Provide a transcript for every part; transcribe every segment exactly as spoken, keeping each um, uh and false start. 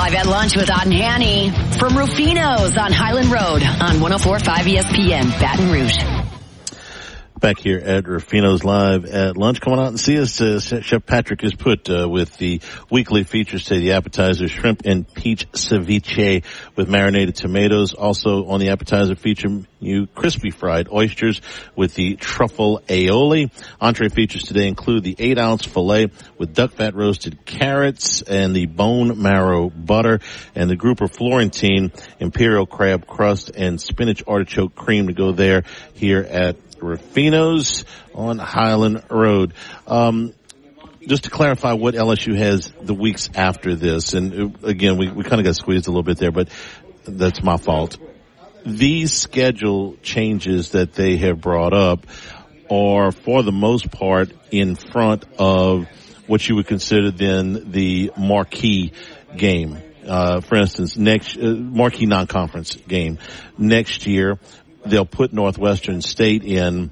Live at Lunch with Ott and Hanny from Rufino's on Highland Road on one oh four point five E S P N, Baton Rouge. Back here at Rufino's Live at Lunch. Come on out and see us. Uh, Chef Patrick is put uh, with the weekly features today, the appetizer, shrimp and peach ceviche with marinated tomatoes. Also on the appetizer feature menu, crispy fried oysters with the truffle aioli. Entree features today include the eight ounce filet with duck fat roasted carrots and the bone marrow butter, and the grouper Florentine imperial crab crust and spinach artichoke cream to go there here at Rufino's on Highland Road. Um, just to clarify what L S U has the weeks after this, and uh, again, we, we kind of got squeezed a little bit there, but that's my fault. These schedule changes that they have brought up are, for the most part, in front of what you would consider then the marquee game. Uh, for instance, next, uh, marquee non-conference game. Next year, they'll put Northwestern State in,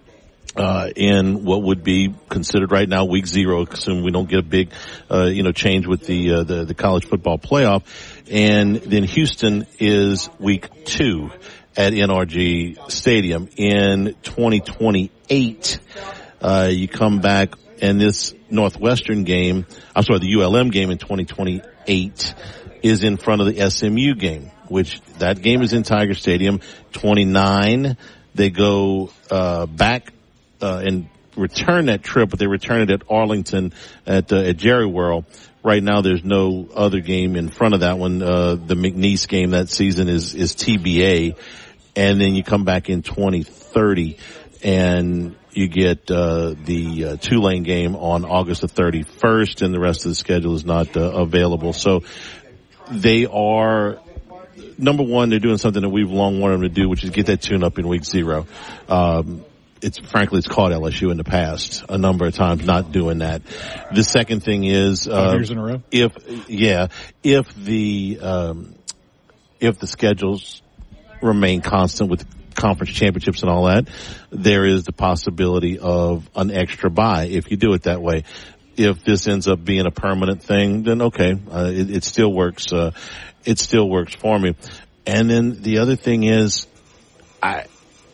uh, in what would be considered right now week zero, assume we don't get a big, uh, you know, change with the, uh, the, the college football playoff. And then Houston is week two at N R G Stadium. In twenty twenty-eight, uh, you come back and this Northwestern game, I'm sorry, the U L M game in twenty twenty-eight is in front of the S M U game, which that game is in Tiger Stadium. twenty-nine, they go uh back uh and return that trip, but they return it at Arlington at uh, at Jerry World. Right now there's no other game in front of that one. Uh the McNeese game that season is is T B A. And then you come back in twenty thirty and you get uh the uh, Tulane game on August the thirty-first, and the rest of the schedule is not uh, available. So they are, number one, they're doing something that we've long wanted them to do, which is get that tune up in week zero. Um, it's frankly, it's caught L S U in the past a number of times not doing that. The second thing is, uh, Five years in a row? if, yeah, if the, um, if the schedules remain constant with conference championships and all that, there is the possibility of an extra bye if you do it that way. If this ends up being a permanent thing, then okay, uh, it, it still works. Uh, it still works for me. And then the other thing is, I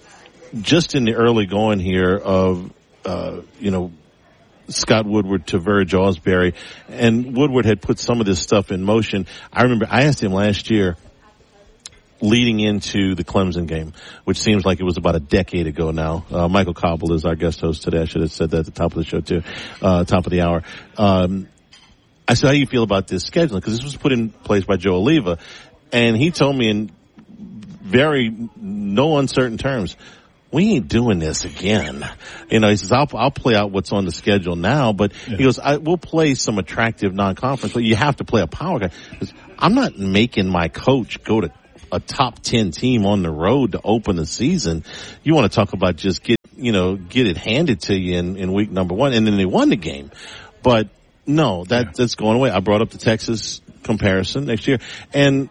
just in the early going here of, uh, you know, Scott Woodward to Verge Ausberry, and Woodward had put some of this stuff in motion. I remember I asked him last year, leading into the Clemson game, which seems like it was about a decade ago now. Uh, Michael Cobble is our guest host today. I should have said that at the top of the show too, uh, top of the hour. Um, I said, how do you feel about this scheduling? Because this was put in place by Joe Oliva. And he told me in very no uncertain terms, we ain't doing this again. You know, he says, I'll, I'll play out what's on the schedule now, but yeah. He goes, I, we'll play some attractive non-conference, but you have to play a power guy. I'm not making my coach go to a top ten team on the road to open the season. You want to talk about just get, you know, get it handed to you in, in week number one, and then they won the game. But no, that, yeah. that's going away. I brought up the Texas comparison next year, and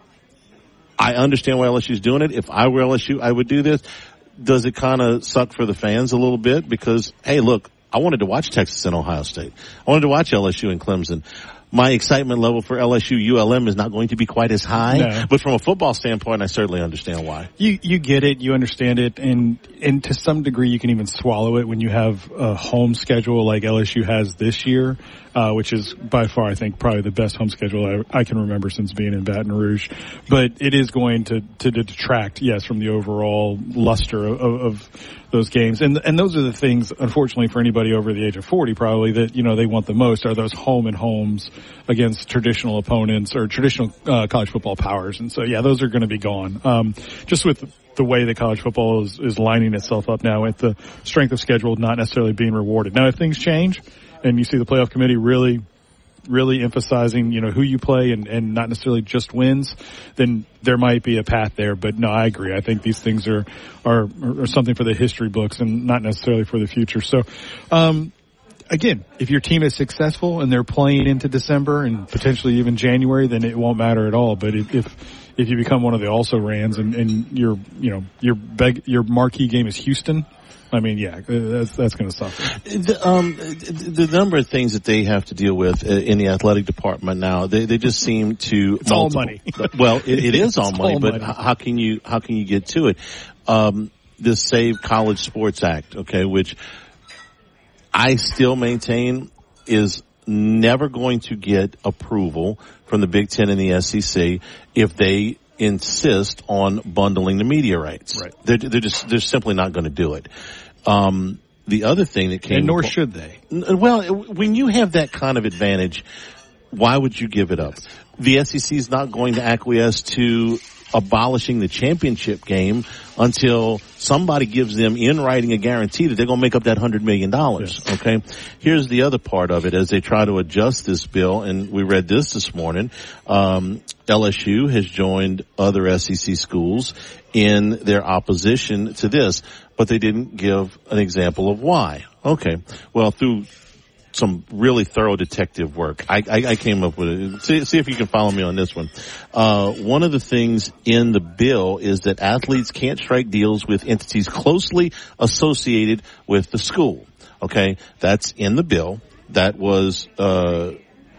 I understand why L S U's doing it. If I were L S U, I would do this. Does it kind of suck for the fans a little bit? Because, hey, look, I wanted to watch Texas and Ohio State. I wanted to watch L S U and Clemson. My excitement level for L S U U L M is not going to be quite as high, no. But from a football standpoint, I certainly understand why. You you get it, you understand it, and and to some degree, you can even swallow it when you have a home schedule like L S U has this year, uh, which is by far, I think, probably the best home schedule I, I can remember since being in Baton Rouge. But it is going to to detract, yes, from the overall luster of, of those games, and and those are the things, unfortunately, for anybody over the age of forty, probably that you know they want the most are those home and homes against traditional opponents or traditional uh, college football powers. And so, yeah, those are going to be gone. Um, just with the way that college football is, is lining itself up now with the strength of schedule not necessarily being rewarded. Now, if things change and you see the playoff committee really, really emphasizing, you know, who you play and, and not necessarily just wins, then there might be a path there. But no, I agree. I think these things are, are, are something for the history books and not necessarily for the future. So, um, again, if your team is successful and they're playing into December and potentially even January, then it won't matter at all. But if, if if you become one of the also-rans and, and your, you know, your beg, your marquee game is Houston, I mean, yeah, that's, that's going to suffer. The, um, the, the number of things that they have to deal with in the athletic department now, they, they just seem to. It's multiple, all money. Well, it, it is all money, all but money. how can you, how can you get to it? Um, the Save College Sports Act, okay, which I still maintain is never going to get approval from the Big Ten and the S E C if they insist on bundling the media rights. Right. They're, they're just, they're simply not going to do it. Um, the other thing that came, and nor should they. Well, when you have that kind of advantage, why would you give it up? The S E C is not going to acquiesce to abolishing the championship game until somebody gives them in writing a guarantee that they're going to make up that hundred million dollars. Yes. Okay. Here's the other part of it as they try to adjust this bill, and we read this this morning. Um, L S U has joined other S E C schools in their opposition to this, but they didn't give an example of why. Okay. Well, through some really thorough detective work, I, I, I came up with it. See, see if you can follow me on this one. Uh, one of the things in the bill is that athletes can't strike deals with entities closely associated with the school. Okay. That's in the bill. That was, uh,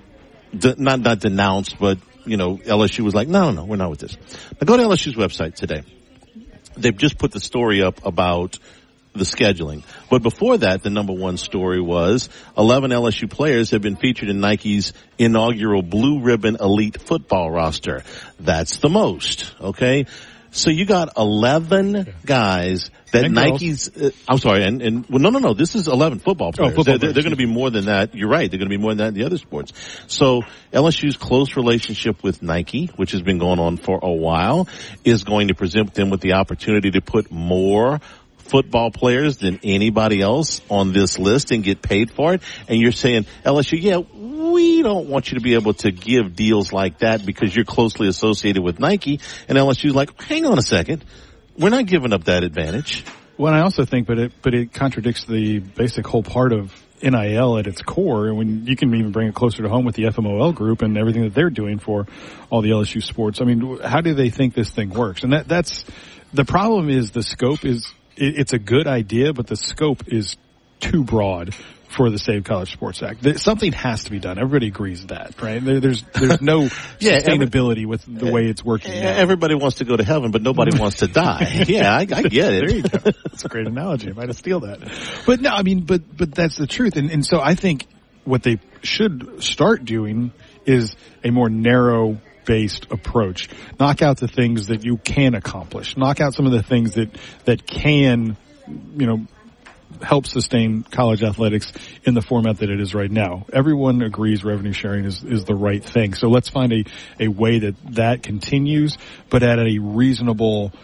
de- not, not denounced, but, you know, L S U was like, no, no, no, we're not with this. Now go to L S U's website today. They've just put the story up about the scheduling. But before that, the number one story was eleven L S U players have been featured in Nike's inaugural Blue Ribbon Elite football roster. That's the most, okay? So you got eleven guys that and Nike's, uh, I'm sorry, and, and, well, no, no, no, this is eleven football players. Oh, football they're players. they're going to be more than that. You're right. They're going to be more than that in the other sports. So L S U's close relationship with Nike, which has been going on for a while, is going to present them with the opportunity to put more football players than anybody else on this list and get paid for it. And you're saying, L S U, yeah, we don't want you to be able to give deals like that because you're closely associated with Nike. And L S U's like, hang on a second. We're not giving up that advantage. Well, I also think, but it, but it contradicts the basic whole part of N I L at its core. And when you can even bring it closer to home with the F M O L group and everything that they're doing for all the L S U sports. I mean, how do they think this thing works? And that, that's, the problem is the scope is, it, it's a good idea, but the scope is too broad for the Save College Sports Act. There, something has to be done. Everybody agrees with that, right? There, there's there's no yeah, sustainability every, with the way it's working now. Everybody wants to go to heaven, but nobody wants to die. Yeah, I, I get it. There you go. That's a great analogy. I might have steal that. But no, I mean, but but that's the truth. And and so I think what they should start doing is a more narrow based approach. Knock out the things that you can accomplish. Knock out some of the things that that can, you know, help sustain college athletics in the format that it is right now. Everyone agrees revenue sharing is, is the right thing. So let's find a, a way that that continues, but at a reasonable,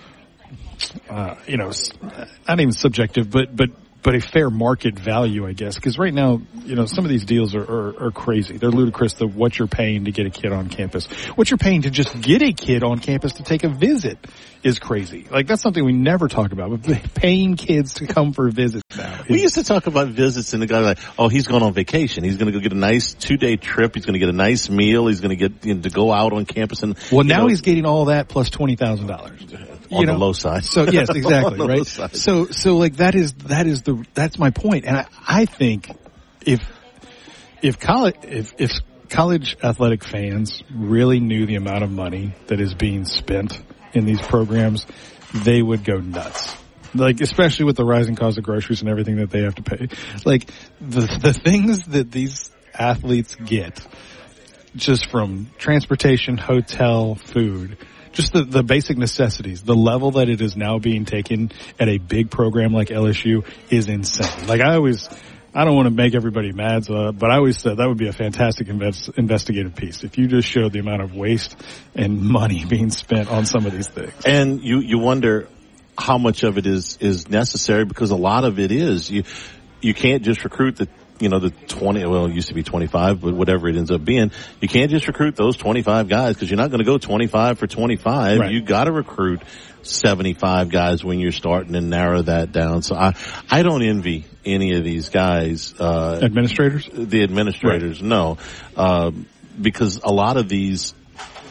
uh, you know, not even subjective, but, but, but a fair market value, I guess. Because right now, you know, some of these deals are, are, are crazy. They're ludicrous. The what you're paying to get a kid on campus, what you're paying to just get a kid on campus to take a visit is crazy. Like, that's something we never talk about. But paying kids to come for visits now. We used to talk about visits, and the guy like, oh, he's going on vacation. He's going to go get a nice two day trip. He's going to get a nice meal. He's going to get you know, to go out on campus. And well, now know, he's getting all that plus twenty thousand dollars. On you know? the low side. So yes, exactly, right? So, so like that is, that is the, that's my point. And I, I think if, if college, if, if college athletic fans really knew the amount of money that is being spent in these programs, they would go nuts. Like, especially with the rising cost of groceries and everything that they have to pay. Like, the, the things that these athletes get just from transportation, hotel, food, just the, the basic necessities, the level that it is now being taken at a big program like L S U is insane. Like I always, I don't want to make everybody mad, so, but I always said that would be a fantastic invest, investigative piece if you just showed the amount of waste and money being spent on some of these things. And you, you wonder how much of it is, is necessary because a lot of it is. You, you can't just recruit the you know, the twenty, well, it used to be twenty-five, but whatever it ends up being, you can't just recruit those twenty-five guys because you're not going to go twenty-five for twenty-five. Right. You got to recruit seventy-five guys when you're starting to narrow that down. So I, I don't envy any of these guys. Uh, administrators? The administrators, right. no. Um, because a lot of these,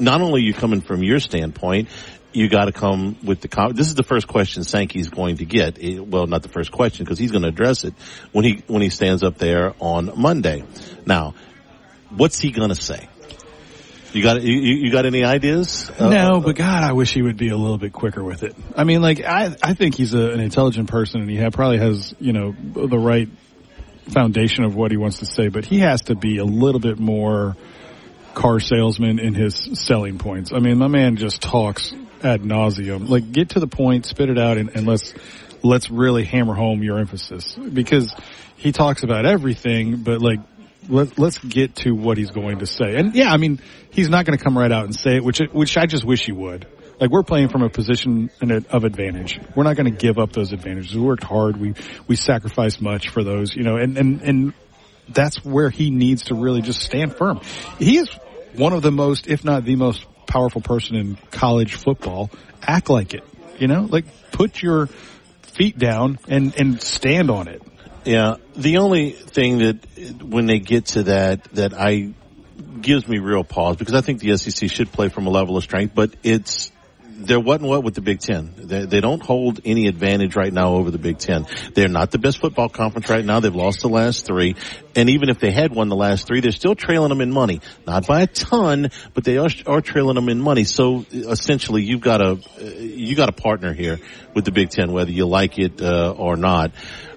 not only are you coming from your standpoint, you got to come with the com- this is the first question Sankey's going to get. It, well, not the first question, because he's going to address it when he when he stands up there on Monday. Now, what's he going to say? You got you, you got any ideas? No, uh, but God, I wish he would be a little bit quicker with it. I mean, like I I think he's a, an intelligent person, and he ha- probably has, you know, the right foundation of what he wants to say, but he has to be a little bit more car salesman in his selling points. I mean, my man just talks ad nauseum. Like, get to the point, spit it out, and, and let's let's really hammer home your emphasis, because he talks about everything, but like let, let's get to what he's going to say. And yeah, I mean, he's not going to come right out and say it, which which I just wish he would. Like, we're playing from a position of advantage. We're not going to give up those advantages. We worked hard. We we sacrificed much for those, you know, and and and that's where he needs to really just stand firm. He is one of the most, if not the most powerful person in college football. Act like it, you know, like put your feet down and, and stand on it. Yeah. The only thing that when they get to that, that I gives me real pause, because I think the S E C should play from a level of strength, but it's, they're what and what with the Big Ten. They, they don't hold any advantage right now over the Big Ten. They're not the best football conference right now. They've lost the last three. And even if they had won the last three, they're still trailing them in money. Not by a ton, but they are, are trailing them in money. So essentially, you've got a, you got a partner here with the Big Ten, whether you like it, uh, or not.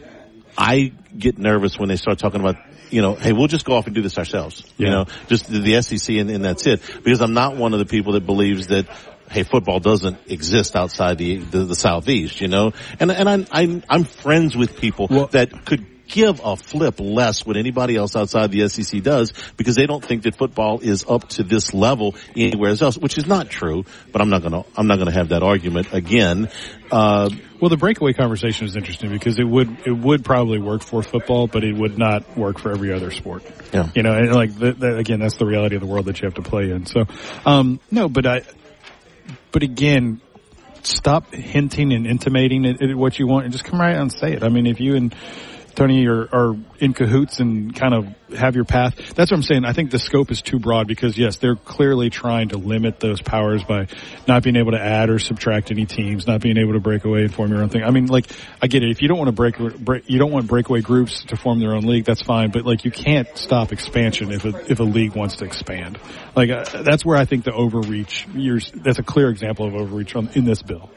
I get nervous when they start talking about, you know, hey, we'll just go off and do this ourselves. Yeah. You know, just the, the S E C and, and that's it. Because I'm not one of the people that believes that, hey, football doesn't exist outside the the, the Southeast, you know. And and I'm I'm, I'm friends with people well, that could give a flip less what anybody else outside the S E C does, because they don't think that football is up to this level anywhere else, which is not true. But I'm not gonna I'm not gonna have that argument again. Uh, well, the breakaway conversation is interesting, because it would it would probably work for football, but it would not work for every other sport. Yeah, you know, and like the, the, again, that's the reality of the world that you have to play in. So, um, no, but I. But again, stop hinting and intimating at, at what you want and just come right out and say it. I mean, if you and Tony are, are in cahoots and kind of have your path, that's what I'm saying. I think the scope is too broad, because yes, they're clearly trying to limit those powers by not being able to add or subtract any teams, not being able to break away and form your own thing. I mean, like, I get it. If you don't want to break, break you don't want breakaway groups to form their own league, that's fine. But like, you can't stop expansion if a, if a league wants to expand. Like, uh, that's where I think the overreach, you're, that's a clear example of overreach on, in this bill.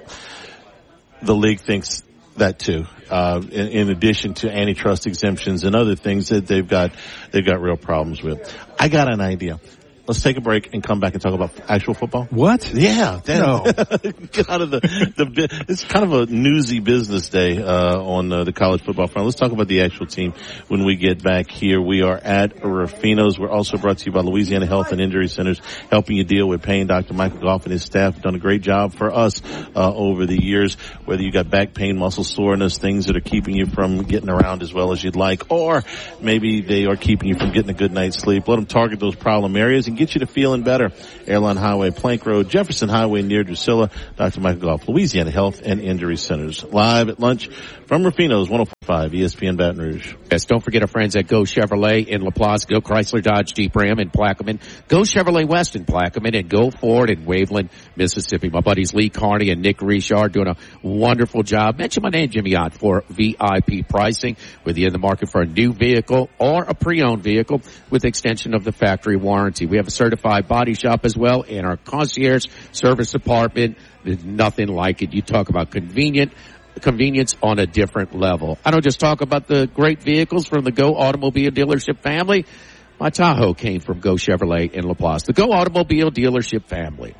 The league thinks that too. Uh, in, in addition to antitrust exemptions and other things that they've got, they've got real problems with. I got an idea. Let's take a break and come back and talk about actual football. What? Yeah. That, no. Get out of the, the, it's kind of a newsy business day, uh, on uh, the college football front. Let's talk about the actual team when we get back here. We are at Ruffino's. We're also brought to you by Louisiana Health and Injury Centers, helping you deal with pain. Doctor Michael Goff and his staff have done a great job for us, uh, over the years, whether you got back pain, muscle soreness, things that are keeping you from getting around as well as you'd like, or maybe they are keeping you from getting a good night's sleep. Let them target those problem areas and get you to feeling better. Airline Highway, Plank Road, Jefferson Highway near Drusilla. Doctor Michael Goff, Louisiana Health and Injury Centers. Live at lunch from Ruffino's, one oh four point five E S P N Baton Rouge. Yes, don't forget our friends at Go Chevrolet in LaPlace, Go Chrysler Dodge Jeep Ram in Plaquemine, Go Chevrolet West in Plaquemine, and Go Ford in Waveland, Mississippi. My buddies Lee Carney and Nick Richard doing a wonderful job. Mention my name, Jimmy Ott, for V I P pricing, whether you're in the market for a new vehicle or a pre-owned vehicle with extension of the factory warranty. We have a certified body shop as well, and our concierge service department. There's nothing like it. You talk about convenient, convenience on a different level. I don't just talk about the great vehicles from the Go Automobile Dealership family. My Tahoe came from Go Chevrolet in LaPlace. The Go Automobile Dealership family.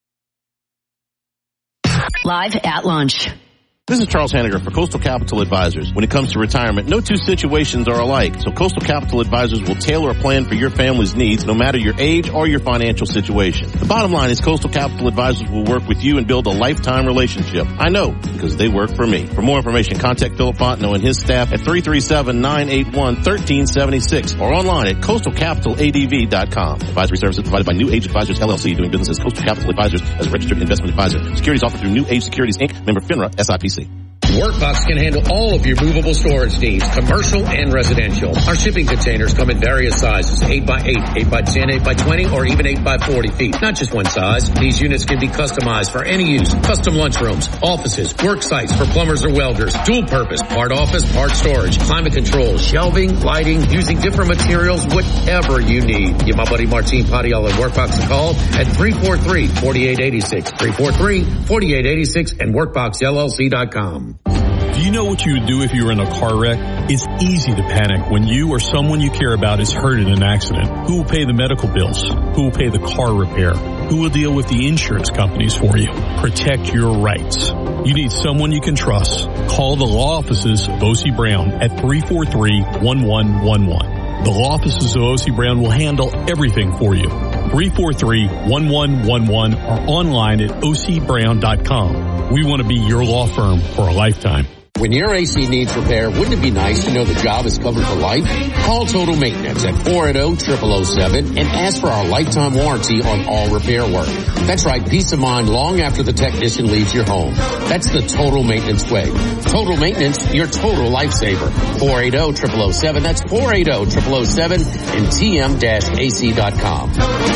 Live at lunch. This is Charles Hanniger for Coastal Capital Advisors. When it comes to retirement, no two situations are alike. So Coastal Capital Advisors will tailor a plan for your family's needs, no matter your age or your financial situation. The bottom line is Coastal Capital Advisors will work with you and build a lifetime relationship. I know, because they work for me. For more information, contact Philip Fontenot and his staff at three three seven, nine eight one, one three seven six or online at coastal capital a d v dot com. Advisory services provided by New Age Advisors, L L C, doing business as Coastal Capital Advisors as a registered investment advisor. Securities offered through New Age Securities, Incorporated, member FINRA, S I P C. Workbox can handle all of your movable storage needs, commercial and residential. Our shipping containers come in various sizes, eight by eight, eight by ten, eight by twenty, or even eight by forty feet. Not just one size. These units can be customized for any use. Custom lunchrooms, offices, work sites for plumbers or welders, dual purpose, part office, part storage, climate control, shelving, lighting, using different materials, whatever you need. Give my buddy Martin Padial at Workbox a call at three four three, four eight eight six, three four three, four eight eight six and workbox L L C dot com. Do you know what you would do if you were in a car wreck? It's easy to panic when you or someone you care about is hurt in an accident. Who will pay the medical bills? Who will pay the car repair? Who will deal with the insurance companies for you? Protect your rights. You need someone you can trust. Call the law offices of O C Brown at three four three, one one one one. The law offices of O C Brown will handle everything for you. three four three, one one one one or online at O C brown dot com. We want to be your law firm for a lifetime. When your A C needs repair, wouldn't it be nice to know the job is covered for life? Call Total Maintenance at four eight zero, zero zero zero seven and ask for our lifetime warranty on all repair work. That's right, peace of mind long after the technician leaves your home. That's the Total Maintenance way. Total Maintenance, your total lifesaver. four eight zero, zero zero zero seven. That's four eight zero, zero zero zero seven and T M A C dot com.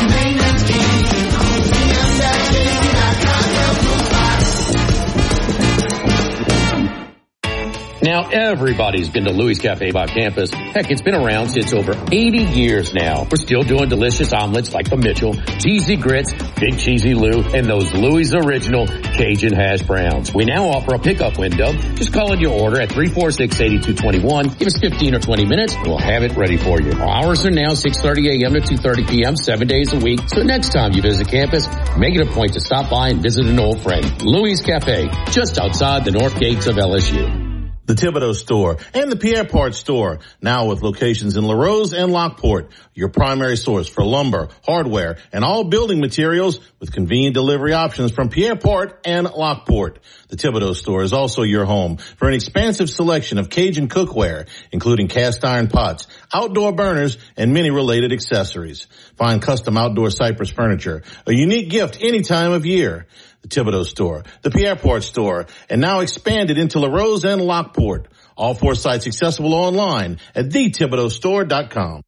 Now everybody's been to Louis Cafe by campus. Heck, it's been around since over eighty years now. We're still doing delicious omelets like the Mitchell, cheesy grits, big cheesy Lou, and those Louis original Cajun hash browns. We now offer a pickup window. Just call in your order at three four six, eight two two one. Give us fifteen or twenty minutes and we'll have it ready for you. Our hours are now six thirty a.m. to two thirty p.m. seven days a week. So next time you visit campus, make it a point to stop by and visit an old friend. Louis Cafe, just outside the north gates of L S U. The Thibodeau Store and the Pierre Part Store, now with locations in LaRose and Lockport, your primary source for lumber, hardware, and all building materials with convenient delivery options from Pierre Part and Lockport. The Thibodeau Store is also your home for an expansive selection of Cajun cookware, including cast iron pots, outdoor burners, and many related accessories. Find custom outdoor cypress furniture, a unique gift any time of year. The Thibodeau Store, the Pierre Part Store, and now expanded into LaRose and Lockport. All four sites accessible online at the thibodeau store dot com.